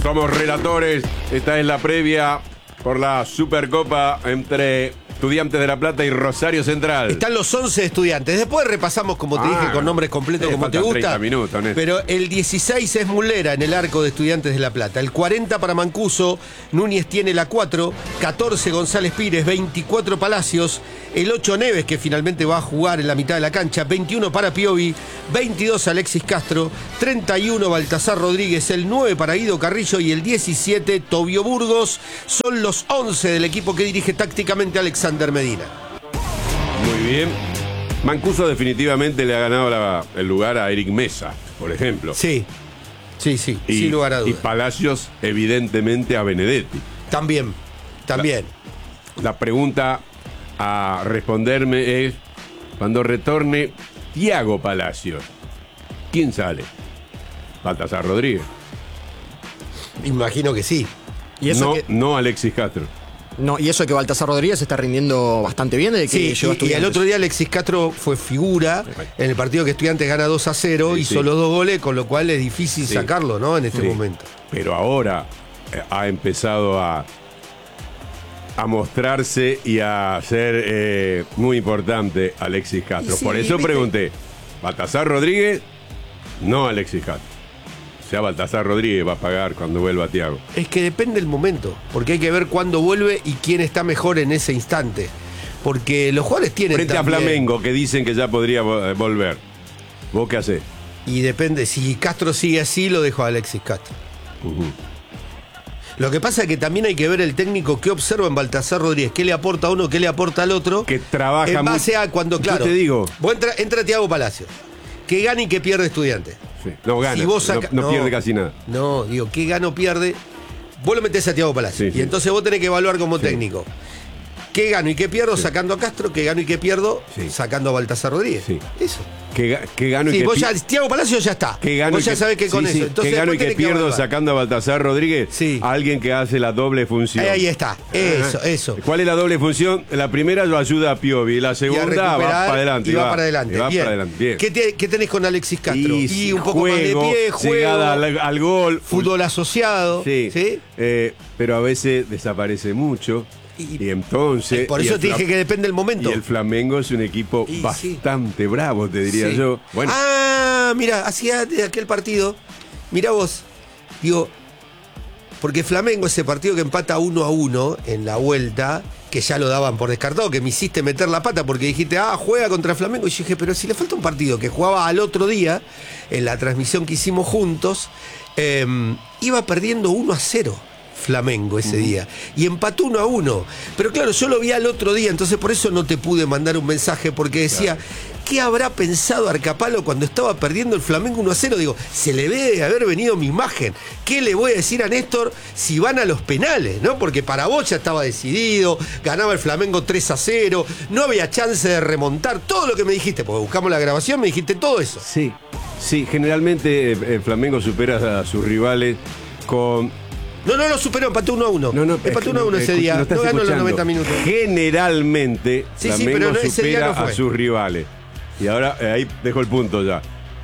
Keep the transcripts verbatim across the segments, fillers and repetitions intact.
Somos relatores. Esta es la previa por la Supercopa entre Estudiantes de La Plata y Rosario Central. Están los once estudiantes. Después repasamos, como te ah, dije, con nombres completos, eh, como te gusta. Minutos, pero el dieciséis es Mulera en el arco de Estudiantes de La Plata. El cuarenta para Mancuso. Núñez tiene la cuatro. catorce González Pires. veinticuatro Palacios. El ocho Neves, que finalmente va a jugar en la mitad de la cancha. veintiuno para Piovi. veintidós Alexis Castro. treinta y uno Baltasar Rodríguez. El nueve para Guido Carrillo. Y el diecisiete Tobio Burgos. Son los once del equipo que dirige tácticamente Alexander Medina. Muy bien. Mancuso definitivamente le ha ganado la, el lugar a Eric Mesa, por ejemplo. Sí, sí, sí, y, sin lugar a dudas. Y Palacios, evidentemente, a Benedetti. También, también. La, la pregunta a responderme es, cuando retorne Thiago Palacios, ¿quién sale? Baltasar Rodríguez. Imagino que sí. ¿Y eso no, que... no Alexis Castro. No, y eso que Baltasar Rodríguez está rindiendo bastante bien desde que sí, llegó a y, y el otro día Alexis Castro fue figura en el partido que Estudiantes gana dos a cero, sí, hizo sí. los dos goles, con lo cual es difícil sí. sacarlo, ¿no? En este sí. momento. Pero ahora eh, ha empezado a, a mostrarse y a ser eh, muy importante Alexis Castro. Sí, Por eso ¿viste? pregunté, ¿Baltasar Rodríguez? No Alexis Castro. O sea, Baltasar Rodríguez va a pagar cuando vuelva Thiago. Es que depende del momento, porque hay que ver cuándo vuelve y quién está mejor en ese instante. Porque los jugadores tienen Frente también... a Flamengo, que dicen que ya podría volver. ¿Vos qué hacés? Y depende, si Castro sigue así, lo dejo a Alexis Castro. Uh-huh. Lo que pasa es que también hay que ver el técnico qué observa en Baltasar Rodríguez, qué le aporta a uno, qué le aporta al otro. Que trabaja en base muy... a cuando, claro, Yo te digo. Vos entra, entra Thiago Palacios, que gana y que pierde Estudiante. Sí. No gana, si vos saca... no, no, no pierde casi nada. No, digo, ¿qué gana o pierde? Vos lo metés a Thiago Palacios. Sí, sí. Y entonces vos tenés que evaluar como sí. técnico. ¿Qué gano y qué pierdo sí. sacando a Castro? ¿Qué gano y qué pierdo sí. sacando a Baltasar Rodríguez? Sí. Eso. ¿Qué, qué gano sí, y qué vos ya, Thiago Palacios ya está. ¿Qué gano vos ya que... sabés que con sí, eso. Sí. Entonces, ¿Qué gano y qué pierdo que sacando a Baltasar Rodríguez? Sí. A alguien que hace la doble función. Ahí está. Eso, Ajá. eso. ¿Cuál es la doble función? La primera lo ayuda a Piovi. La segunda va para adelante. Y va, va para adelante. Y va Bien. para adelante. Bien. ¿Qué, te, ¿Qué tenés con Alexis Castro? Y, y un poco juego, más de pie, juego. Llegada al, al gol. Fútbol asociado. Sí. ¿sí? Eh, pero a veces desaparece mucho. Y, y entonces... Y por eso te dije que depende del momento. Y el Flamengo es un equipo y bastante sí. bravo, te diría sí. yo. Bueno. Ah, mira, hacía de aquel partido. Mira vos. Digo, porque Flamengo, ese partido que empata uno a uno en la vuelta, que ya lo daban por descartado, que me hiciste meter la pata porque dijiste, ah, juega contra Flamengo. Y yo dije, pero si le falta un partido que jugaba al otro día, en la transmisión que hicimos juntos, eh, iba perdiendo uno a cero. Flamengo ese uh-huh. día y empató uno a uno, pero claro, yo lo vi al otro día, entonces por eso no te pude mandar un mensaje, porque decía, claro. ¿qué habrá pensado Arcapalo cuando estaba perdiendo el Flamengo uno a cero? Digo, se le debe haber venido mi imagen. ¿Qué le voy a decir a Néstor si van a los penales? ¿No? Porque para vos ya estaba decidido, ganaba el Flamengo tres a cero, no había chance de remontar, todo lo que me dijiste, porque buscamos la grabación, me dijiste todo eso. Sí, sí, generalmente el Flamengo supera a sus rivales con... No, no lo superó, empató uno a uno. No, no, empató uno a uno ese día. No, no ganó los noventa minutos. Generalmente, sí, Flamengo sí, pero no, supera no a sus rivales. Y ahora, eh, ahí dejo el punto ya.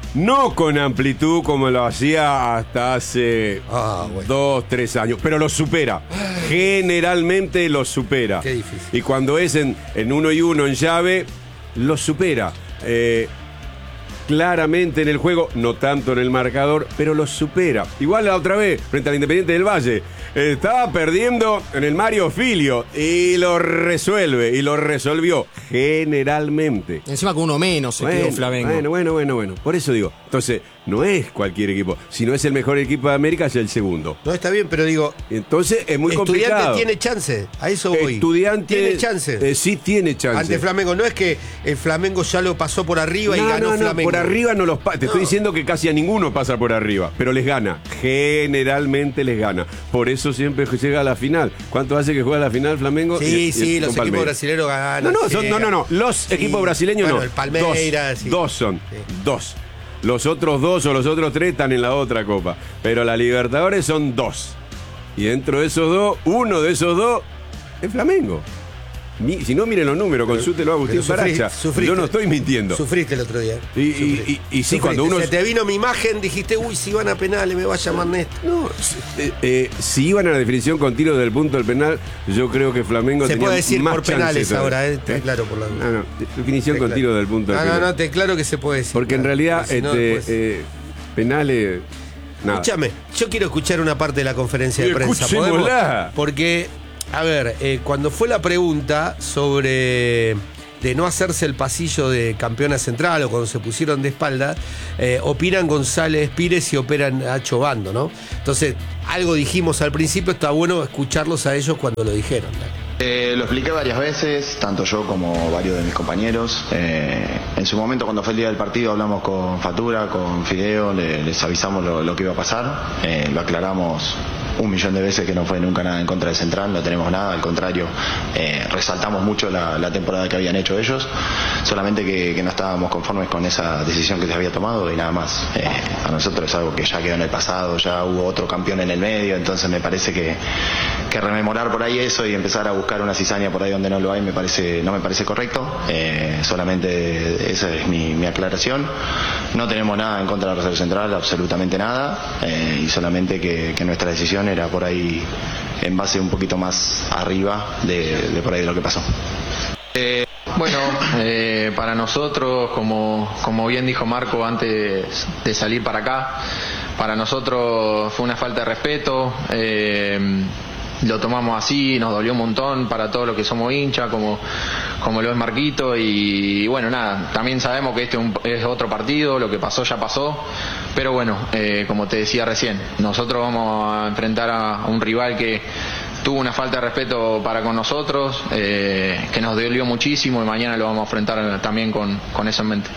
No con amplitud como lo hacía hasta hace ah, bueno. dos, tres años, pero lo supera. Generalmente lo supera. Qué difícil. Y cuando es en, en uno y uno en llave, lo supera. Eh, claramente en el juego, no tanto en el marcador, pero lo supera. Igual la otra vez, frente al Independiente del Valle, estaba perdiendo en el Mario Filio y lo resuelve, y lo resolvió generalmente. Encima con uno menos se bueno, quedó Flamengo. Bueno, bueno, bueno, bueno. Por eso digo, entonces, no es cualquier equipo. Si no es el mejor equipo de América, es el segundo. No, está bien, pero digo... Entonces es muy Estudiante complicado. Tiene chance, a eso voy. Estudiante... Tiene chance. Eh, sí tiene chance. Ante Flamengo, no es que el Flamengo ya lo pasó por arriba no, y ganó no, no, Flamengo. Por arriba no los pasa. Te no. estoy diciendo que casi a ninguno pasa por arriba, pero les gana. Generalmente les gana. Por eso siempre llega a la final. ¿Cuánto hace que juega a la final Flamengo? Sí, y, sí, y los equipos Palmeiras. brasileños ganan. No, no, son, no, no, no. Los sí. equipos brasileños bueno, no. El Palmeiras. Dos, sí. dos son. Sí. Dos. Los otros dos o los otros tres están en la otra copa. Pero la Libertadores son dos. Y dentro de esos dos, uno de esos dos es Flamengo. Mi- si no, miren los números, consúltelo a Agustín Pero sufrí- Paracha. sufriste. Yo no estoy mintiendo. Sufriste el otro día. Y- y- Sufriste. y- y sí, Sufriste. cuando uno- Se te vino mi imagen, dijiste, uy, si van a penales me va a llamar Néstor. No, eh, eh, si iban a la definición con tiro del punto del penal, yo creo que Flamengo Se tenía puede decir más por penales chances ahora, todavía. eh, te aclaro por la duda. No, no, definición Te con aclaro. tiro del punto del No, no, penal. no, te claro que se puede decir. Porque en claro, realidad porque si no, este, después- eh, penales. Nada. Escúchame, yo quiero escuchar una parte de la conferencia de Y prensa. escuchémosla. ¿Podemos? Porque, a ver, eh, cuando fue la pregunta sobre de no hacerse el pasillo de campeona central o cuando se pusieron de espalda, eh, opinan González Pires y operan Nacho Bando, ¿no? Entonces, algo dijimos al principio, está bueno escucharlos a ellos cuando lo dijeron. Eh, lo expliqué varias veces, tanto yo como varios de mis compañeros. Eh, en su momento, cuando fue el día del partido, hablamos con Fatura, con Fideo, le- les avisamos lo, lo que iba a pasar. Eh, lo aclaramos un millón de veces que no fue nunca nada en contra de Central, no tenemos nada, al contrario, eh, resaltamos mucho la, la temporada que habían hecho ellos, solamente que, que no estábamos conformes con esa decisión que se había tomado y nada más. Eh, a nosotros es algo que ya quedó en el pasado, ya hubo otro campeón en el medio, entonces me parece que, que rememorar por ahí eso y empezar a buscar una cizaña por ahí donde no lo hay me parece, no me parece correcto. Eh, solamente esa es mi, mi aclaración. No tenemos nada en contra de Rosario Central, absolutamente nada, eh, y solamente que, que nuestra decisión era por ahí en base un poquito más arriba de, de por ahí de lo que pasó. Eh, bueno, eh, para nosotros, como, como bien dijo Marco antes de salir para acá, para nosotros fue una falta de respeto, eh, lo tomamos así, nos dolió un montón para todos los que somos hinchas, como, como lo es Marquito, y, y bueno, nada, también sabemos que este es, un, es otro partido, lo que pasó ya pasó, pero bueno, eh, como te decía recién, nosotros vamos a enfrentar a un rival que tuvo una falta de respeto para con nosotros, eh, que nos dolió muchísimo y mañana lo vamos a enfrentar también con, con eso en mente.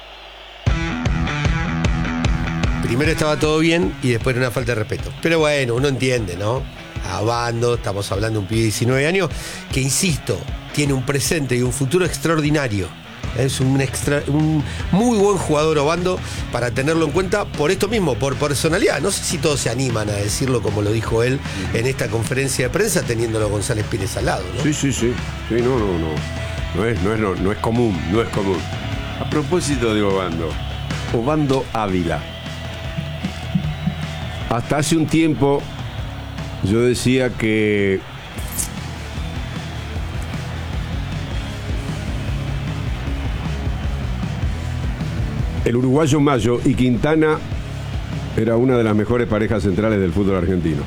Primero estaba todo bien y después era una falta de respeto. Pero bueno, uno entiende, ¿no? A Bando, estamos hablando de un pibe de diecinueve años que, insisto, tiene un presente y un futuro extraordinario. Es un, extra, un muy buen jugador Obando para tenerlo en cuenta por esto mismo, por personalidad. No sé si todos se animan a decirlo como lo dijo él en esta conferencia de prensa teniéndolo a González Pires al lado, ¿no? Sí, sí, sí. Sí, no, no, no. No es, no es, no, no es común, no es común. A propósito de Obando, Obando Ávila. Hasta hace un tiempo yo decía que el uruguayo Mayo y Quintana era una de las mejores parejas centrales del fútbol argentino.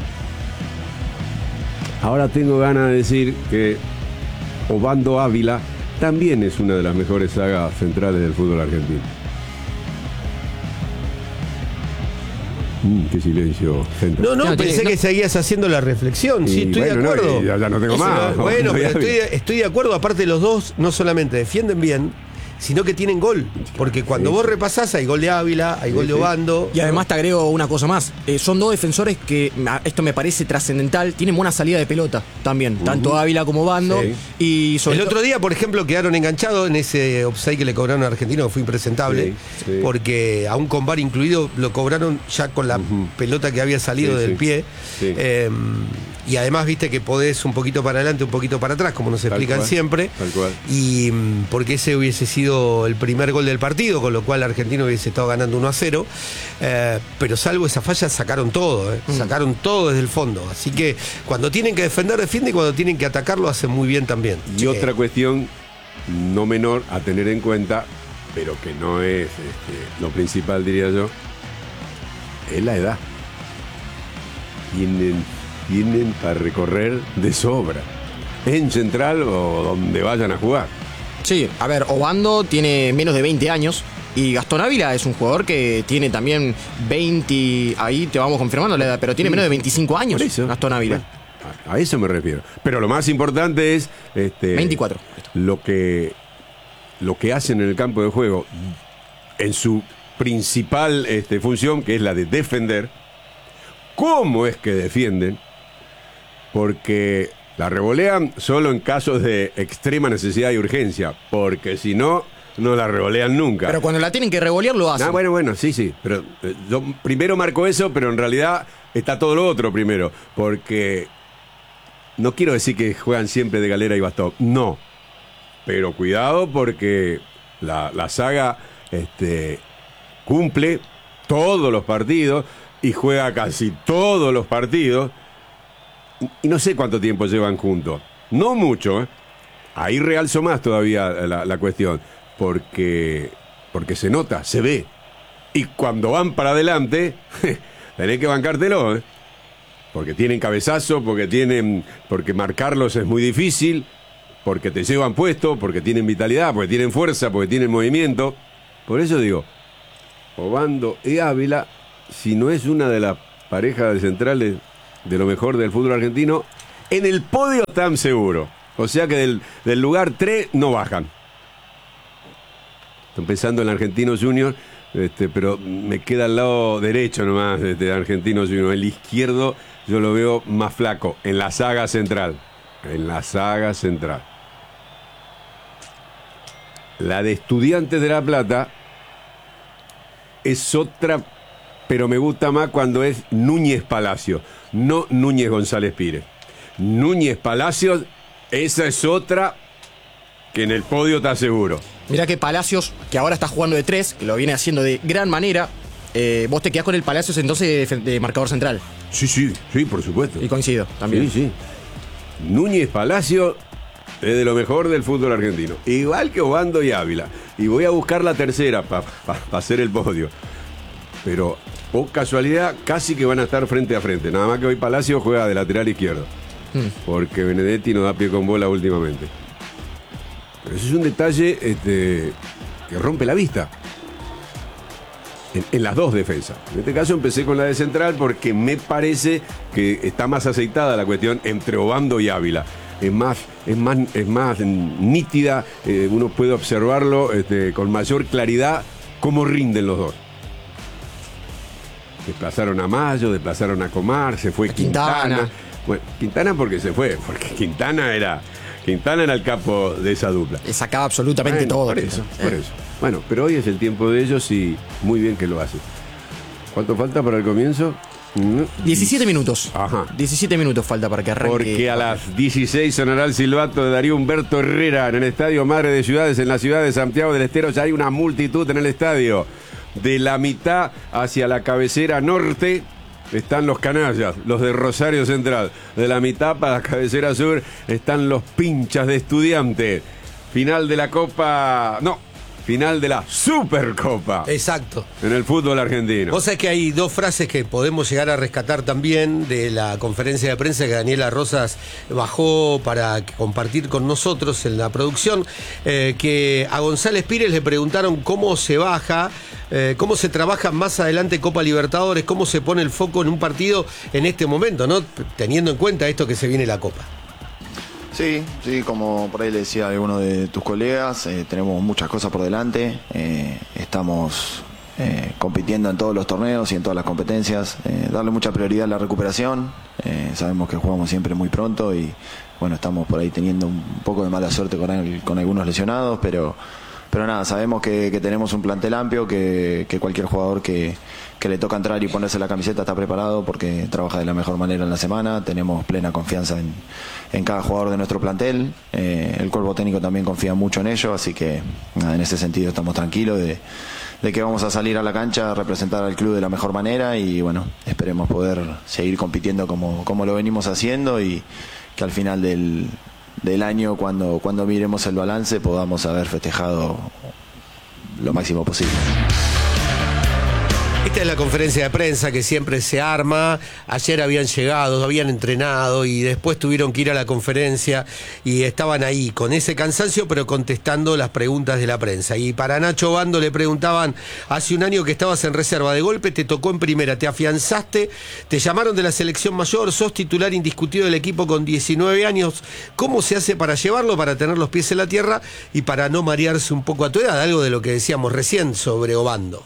Ahora tengo ganas de decir que Obando Ávila también es una de las mejores sagas centrales del fútbol argentino. Mm, qué silencio, gente. No, no, No, pensé tiene- que seguías haciendo la reflexión. Sí, Y estoy bueno, de no, acuerdo. y ya- ya no tengo Eso más. no- bueno, No, pero ya estoy, vi. de- estoy de acuerdo. Aparte, los dos no solamente defienden bien, sino que tienen gol. Porque cuando Sí. vos repasás, hay gol de Ávila, hay Sí, gol de sí. Obando. Y además te agrego una cosa más. Eh, son dos defensores que, a- esto me parece trascendental, tienen buena salida de pelota también. Tanto Ávila como Bando. Sí. Y sobre El to- otro día, por ejemplo, quedaron enganchados en ese offside que le cobraron a Argentino, que fue impresentable, Sí, sí. porque aún con V A R incluido lo cobraron ya con la Ujú. pelota que había salido Sí, del sí. pie. Sí. Eh, y además, viste que podés un poquito para adelante, un poquito para atrás, como nos Tal explican cual, siempre. tal cual. Y mm, porque ese hubiese sido el primer gol del partido, con lo cual Argentino hubiese estado ganando uno a cero. Eh, pero salvo esa falla, sacaron todo, eh. sacaron todo desde el fondo. Así que cuando tienen que defender, defienden, y cuando tienen que atacar, lo hacen muy bien también. Y Eh, otra cuestión no menor a tener en cuenta, pero que no es este, lo principal, diría yo, es la edad. Tienen, tienen para recorrer de sobra. En Central o donde vayan a jugar. Sí, a ver, Obando tiene menos de veinte años. Y Gastón Ávila es un jugador que tiene también veinte, ahí te vamos confirmando la edad, pero tiene menos de veinticinco años. Por eso. Gastón Ávila. Bueno, a, a eso me refiero. Pero lo más importante es este, veinticuatro. Lo que, lo que hacen en el campo de juego en su principal este, función, que es la de defender. ¿Cómo es que defienden? Porque la revolean solo en casos de extrema necesidad y urgencia, porque si no, no la revolean nunca. Pero cuando la tienen que revolear lo hacen. Ah, bueno, bueno, sí, sí. Pero eh, yo primero marco eso, pero en realidad está todo lo otro primero. Porque no quiero decir que juegan siempre de galera y bastón, no. Pero cuidado porque la, la saga este, cumple todos los partidos y juega casi todos los partidos. Y no sé cuánto tiempo llevan juntos. No mucho, ¿eh? Ahí realzo más todavía la, la cuestión. Porque, porque se nota, se ve. Y cuando van para adelante, tenés que bancártelo, ¿eh? Porque tienen cabezazo, porque tienen, porque marcarlos es muy difícil, porque te llevan puesto, porque tienen vitalidad, porque tienen fuerza, porque tienen movimiento. Por eso digo, Obando y Ávila, si no es una de las parejas de centrales de lo mejor del fútbol argentino, en el podio están seguros. O sea que del, del lugar tres no bajan. Estoy pensando en Argentino Junior, este, pero me queda al lado derecho nomás de, de Argentino Junior. El izquierdo yo lo veo más flaco, en la saga central. En la saga central. La de Estudiantes de La Plata es otra, pero me gusta más cuando es Núñez Palacio, no Núñez González Pires. Núñez Palacios, esa es otra que en el podio está seguro. Mirá que Palacios, que ahora está jugando de tres, que lo viene haciendo de gran manera, eh, vos te quedás con el Palacios entonces de, de marcador central. Sí, sí, sí, por supuesto. Y coincido también. Sí, sí. Núñez Palacio es de lo mejor del fútbol argentino. Igual que Obando y Ávila. Y voy a buscar la tercera para pa, pa hacer el podio. Pero, por casualidad, casi que van a estar frente a frente. Nada más que hoy Palacio juega de lateral izquierdo. Hmm. Porque Benedetti no da pie con bola últimamente. Pero eso es un detalle este, que rompe la vista. En, en las dos defensas. En este caso empecé con la de central porque me parece que está más aceitada la cuestión entre Obando y Ávila. Es más, es más, es más nítida, eh, uno puede observarlo este, con mayor claridad cómo rinden los dos. Desplazaron a Mayo, desplazaron a Comar, se fue Quintana. Quintana. Bueno, Quintana porque se fue, porque Quintana era, Quintana era el capo de esa dupla. Le sacaba absolutamente bueno, todo. Por eso, eh. por eso. Bueno, pero hoy es el tiempo de ellos y muy bien que lo hacen. ¿Cuánto falta para el comienzo? diecisiete minutos. Ajá. diecisiete minutos falta para que arranque. Porque a las dieciséis sonará el silbato de Darío Humberto Herrera en el Estadio Madre de Ciudades, en la ciudad de Santiago del Estero. Ya hay una multitud en el estadio. De la mitad hacia la cabecera norte están los canallas, los de Rosario Central. De la mitad para la cabecera sur están los pinchas de Estudiantes. Final de la Copa... No. Final de la Supercopa. Exacto. En el fútbol argentino. Vos sabés que hay dos frases que podemos llegar a rescatar también de la conferencia de prensa que Daniela Rosas bajó para compartir con nosotros en la producción, eh, que a González Pires le preguntaron cómo se baja, eh, cómo se trabaja más adelante Copa Libertadores, cómo se pone el foco en un partido en este momento, ¿no? Teniendo en cuenta esto que se viene la Copa. Sí, sí, como por ahí le decía a alguno de tus colegas, eh, tenemos muchas cosas por delante, eh, estamos eh, compitiendo en todos los torneos y en todas las competencias, eh, darle mucha prioridad a la recuperación, eh, sabemos que jugamos siempre muy pronto y bueno, estamos por ahí teniendo un poco de mala suerte con, el, con algunos lesionados, pero, pero nada, sabemos que, que tenemos un plantel amplio, que, que cualquier jugador que, que le toca entrar y ponerse la camiseta está preparado porque trabaja de la mejor manera en la semana, tenemos plena confianza en, en cada jugador de nuestro plantel, eh, el cuerpo técnico también confía mucho en ello, así que nada, en ese sentido estamos tranquilos de, de que vamos a salir a la cancha a representar al club de la mejor manera y bueno, esperemos poder seguir compitiendo como, como lo venimos haciendo y que al final del, del año cuando, cuando miremos el balance podamos haber festejado lo máximo posible. Esta es la conferencia de prensa que siempre se arma. Ayer habían llegado, habían entrenado y después tuvieron que ir a la conferencia y estaban ahí con ese cansancio pero contestando las preguntas de la prensa. Y para Nacho Obando le preguntaban, hace un año que estabas en reserva, de golpe te tocó en primera, te afianzaste, te llamaron de la selección mayor, sos titular indiscutido del equipo con diecinueve años. ¿Cómo se hace para llevarlo, para tener los pies en la tierra y para no marearse un poco a tu edad? Algo de lo que decíamos recién sobre Obando.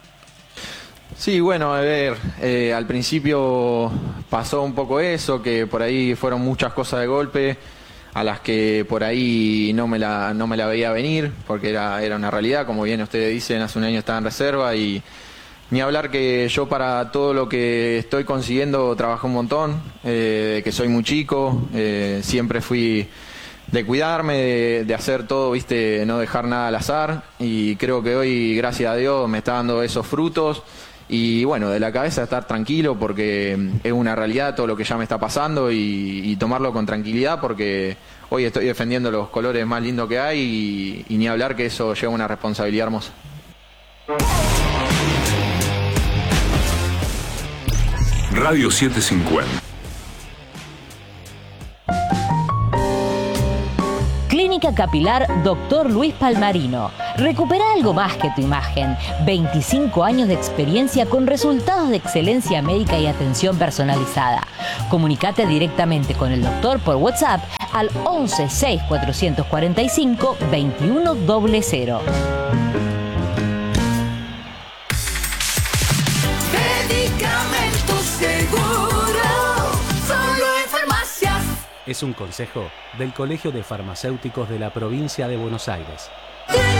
Sí, bueno, a ver, eh, al principio pasó un poco eso, que por ahí fueron muchas cosas de golpe a las que por ahí no me la, no me la veía venir, porque era, era una realidad, como bien ustedes dicen, hace un año estaba en reserva y, Ni hablar que yo para todo lo que estoy consiguiendo trabajé un montón, eh, que soy muy chico, eh, siempre fui de cuidarme, de, de hacer todo, viste, no dejar nada al azar, y creo que hoy, gracias a Dios, me está dando esos frutos. Y bueno, de la cabeza estar tranquilo porque es una realidad todo lo que ya me está pasando y, y tomarlo con tranquilidad porque hoy estoy defendiendo los colores más lindos que hay y, y ni hablar que eso lleva una responsabilidad hermosa. Radio setecientos cincuenta. Clínica Capilar Doctor Luis Palmarino. Recupera algo más que tu imagen. veinticinco años de experiencia con resultados de excelencia médica y atención personalizada. Comunicate directamente con el doctor por WhatsApp al once seis cuatrocientos cuarenta y cinco veintiuno cero cero. Medicamentos Seguro, solo en farmacias. Es un consejo del Colegio de Farmacéuticos de la Provincia de Buenos Aires.